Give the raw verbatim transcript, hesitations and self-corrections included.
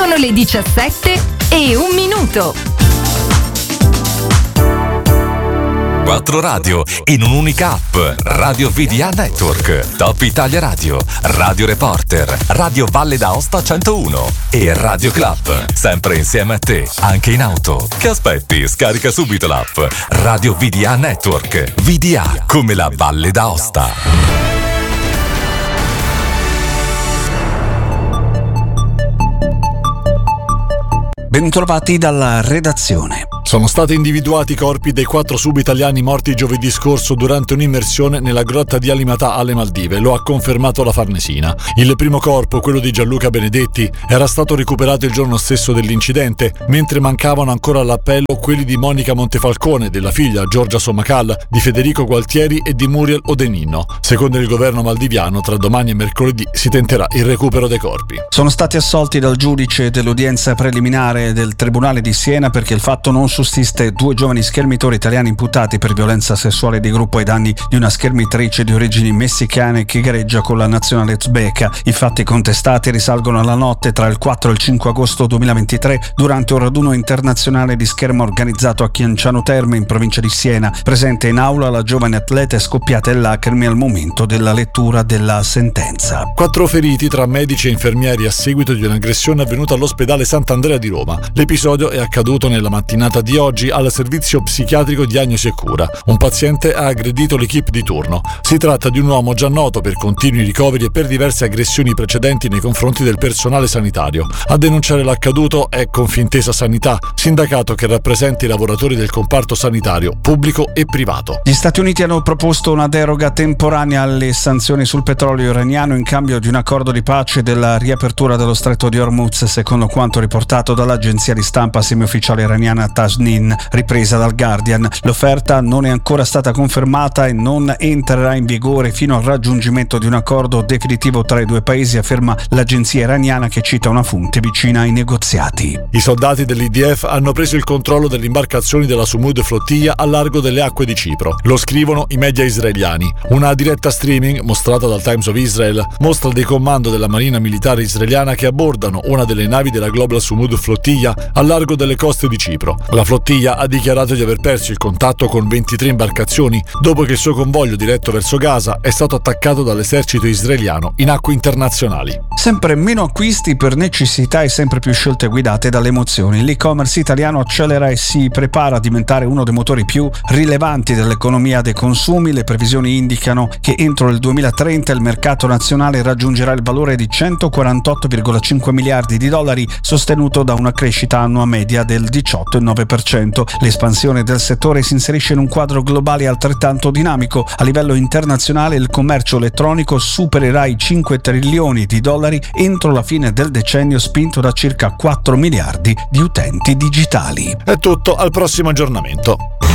Sono le diciassette e un minuto. Quattro radio in un'unica app. Radio V D A Network, Top Italia Radio, Radio Reporter, Radio Valle d'Aosta centouno e Radio Club. Sempre insieme a te, anche in auto. Che aspetti? Scarica subito l'app. Radio V D A Network. V D A come la Valle d'Aosta. Bentrovati dalla redazione. Sono stati individuati i corpi dei quattro sub-italiani morti giovedì scorso durante un'immersione nella grotta di Alimatà alle Maldive, lo ha confermato la Farnesina. Il primo corpo, quello di Gianluca Benedetti, era stato recuperato il giorno stesso dell'incidente, mentre mancavano ancora all'appello quelli di Monica Montefalcone, della figlia Giorgia Sommacal, di Federico Gualtieri e di Muriel Odeninno. Secondo il governo maldiviano, tra domani e mercoledì si tenterà il recupero dei corpi. Sono stati assolti dal giudice dell'udienza preliminare del Tribunale di Siena perché il fatto non sussiste due giovani schermitori italiani imputati per violenza sessuale di gruppo ai danni di una schermitrice di origini messicane che gareggia con la nazionale uzbeka. I fatti contestati risalgono alla notte tra il quattro e il cinque agosto duemilaventitré durante un raduno internazionale di scherma organizzato a Chianciano Terme in provincia di Siena. Presente in aula la giovane atleta è scoppiata in lacrime al momento della lettura della sentenza. Quattro feriti tra medici e infermieri a seguito di un'aggressione avvenuta all'ospedale Sant'Andrea di Roma. L'episodio è accaduto nella mattinata di oggi al servizio psichiatrico diagnosi e cura. Un paziente ha aggredito l'equipe di turno. Si tratta di un uomo già noto per continui ricoveri e per diverse aggressioni precedenti nei confronti del personale sanitario. A denunciare l'accaduto è Confintesa Sanità, sindacato che rappresenta i lavoratori del comparto sanitario pubblico e privato. Gli Stati Uniti hanno proposto una deroga temporanea alle sanzioni sul petrolio iraniano in cambio di un accordo di pace della riapertura dello stretto di Hormuz, secondo quanto riportato dall'agenzia di stampa semiufficiale iraniana Tasnim, ripresa dal Guardian. L'offerta non è ancora stata confermata e non entrerà in vigore fino al raggiungimento di un accordo definitivo tra i due paesi, afferma l'agenzia iraniana che cita una fonte vicina ai negoziati. I soldati dell'I D F hanno preso il controllo delle imbarcazioni della Sumud flottiglia a largo delle acque di Cipro. Lo scrivono i media israeliani. Una diretta streaming mostrata dal Times of Israel mostra dei comando della marina militare israeliana che abbordano una delle navi della Global Sumud flottiglia a largo delle coste di Cipro. La flottiglia ha dichiarato di aver perso il contatto con ventitré imbarcazioni dopo che il suo convoglio diretto verso Gaza è stato attaccato dall'esercito israeliano in acque internazionali. Sempre meno acquisti per necessità e sempre più scelte guidate dalle emozioni. L'e-commerce italiano accelera e si prepara a diventare uno dei motori più rilevanti dell'economia dei consumi. Le previsioni indicano che entro il duemilatrenta il mercato nazionale raggiungerà il valore di centoquarantotto virgola cinque miliardi di dollari, sostenuto da una crescita annua media del diciotto virgola nove per cento. L'espansione del settore si inserisce in un quadro globale altrettanto dinamico. A livello internazionale il commercio elettronico supererà i cinque trilioni di dollari entro la fine del decennio, spinto da circa quattro miliardi di utenti digitali. È tutto, al prossimo aggiornamento.